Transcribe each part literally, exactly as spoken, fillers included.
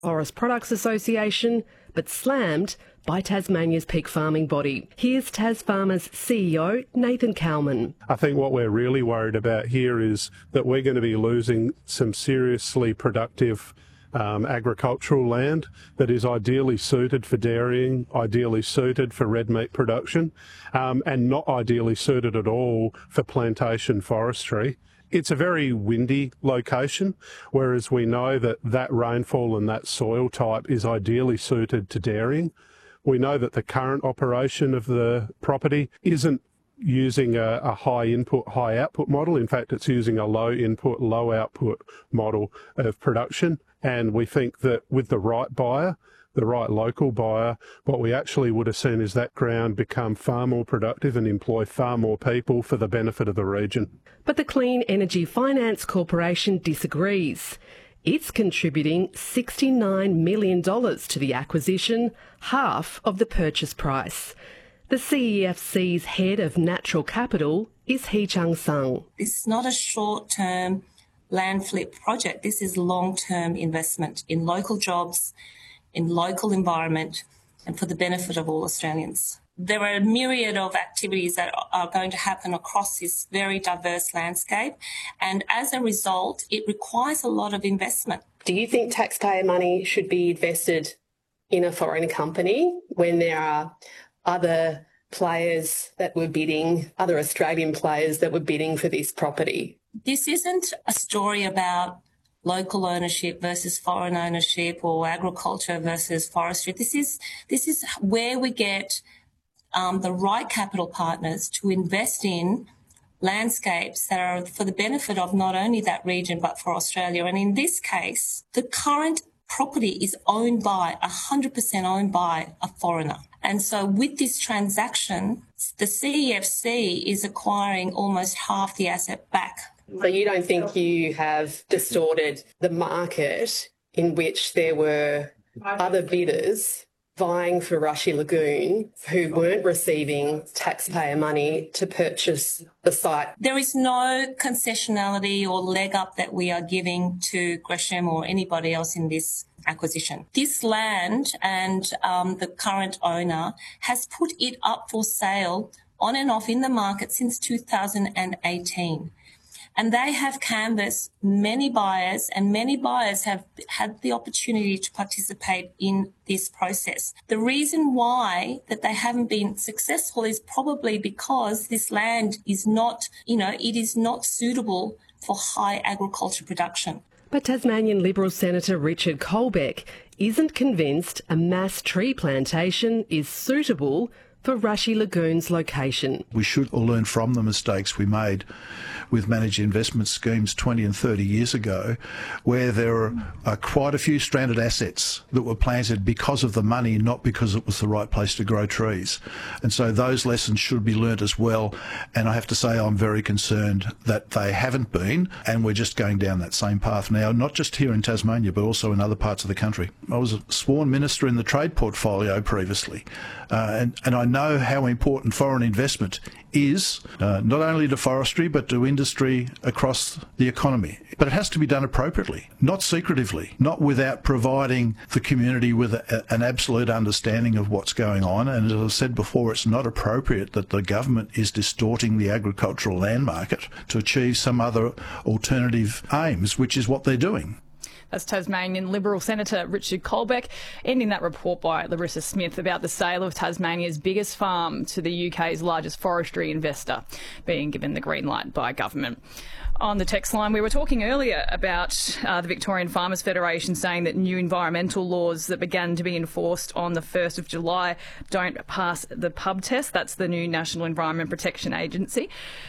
Forest Products Association, but slammed by Tasmania's peak farming body. Here's Tasfarmers C E O Nathan Cowman. I think what we're really worried about here is that we're going to be losing some seriously productive um, agricultural land that is ideally suited for dairying, ideally suited for red meat production, um, and not ideally suited at all for plantation forestry. It's a very windy location, whereas we know that that rainfall and that soil type is ideally suited to dairying. We know that the current operation of the property isn't using a, a high input, high output model. In fact, it's using a low input, low output model of production. And we think that with the right buyer, the right local buyer, what we actually would have seen is that ground become far more productive and employ far more people for the benefit of the region. But the Clean Energy Finance Corporation disagrees. It's contributing sixty-nine million dollars to the acquisition, half of the purchase price. The C E F C's head of natural capital is Hee Chung Sung. This is not a short-term land flip project. This is long-term investment in local jobs, in local environment, and for the benefit of all Australians. There are a myriad of activities that are going to happen across this very diverse landscape, and as a result, it requires a lot of investment. Do you think taxpayer money should be invested in a foreign company when there are other players that were bidding, other Australian players that were bidding for this property? This isn't a story about local ownership versus foreign ownership or agriculture versus forestry. This is this is where we get um, the right capital partners to invest in landscapes that are for the benefit of not only that region but for Australia. And in this case, the current property is owned by, one hundred percent owned by a foreigner. And so with this transaction, the C E F C is acquiring almost half the asset back. So you don't think you have distorted the market in which there were other bidders vying for Rushy Lagoon who weren't receiving taxpayer money to purchase the site? There is no concessionality or leg up that we are giving to Gresham or anybody else in this acquisition. This land and um, the current owner has put it up for sale on and off in the market since two thousand eighteen. And they have canvassed many buyers, and many buyers have had the opportunity to participate in this process. The reason why that they haven't been successful is probably because this land is not, you know, it is not suitable for high agriculture production. But Tasmanian Liberal Senator Richard Colbeck isn't convinced a mass tree plantation is suitable for Rushy Lagoon's location. We should all learn from the mistakes we made with managed investment schemes twenty and thirty years ago, where there are uh, quite a few stranded assets that were planted because of the money, not because it was the right place to grow trees. And so those lessons should be learnt as well. And I have to say I'm very concerned that they haven't been, and we're just going down that same path now, not just here in Tasmania, but also in other parts of the country. I was a sworn minister in the trade portfolio previously, uh, and, and I know how important foreign investment is, uh, not only to forestry, but to industry across the economy. But it has to be done appropriately, not secretively, not without providing the community with a, an absolute understanding of what's going on. And as I've said before, it's not appropriate that the government is distorting the agricultural land market to achieve some other alternative aims, which is what they're doing. That's Tasmanian Liberal Senator Richard Colbeck, ending that report by Larissa Smith about the sale of Tasmania's biggest farm to the U K's largest forestry investor being given the green light by government. On the text line, we were talking earlier about uh, the Victorian Farmers Federation saying that new environmental laws that began to be enforced on the first of July don't pass the pub test. That's the new National Environment Protection Agency.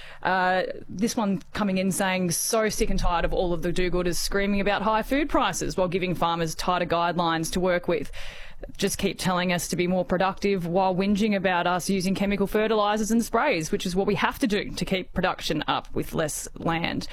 Uh, this one coming in saying, so sick and tired of all of the do-gooders screaming about high food prices while giving farmers tighter guidelines to work with. Just keep telling us to be more productive while whinging about us using chemical fertilisers and sprays, which is what we have to do to keep production up with less land.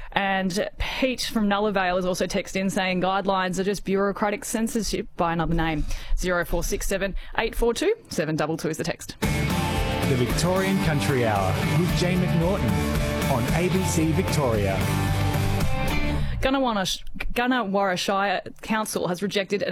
And Pete from Nullarbale is also texted in saying guidelines are just bureaucratic censorship by another name. zero four six seven, eight four two, seven two two is the text. The Victorian Country Hour with Jane McNaughton on A B C Victoria. Gunnawarra Shire Council has rejected an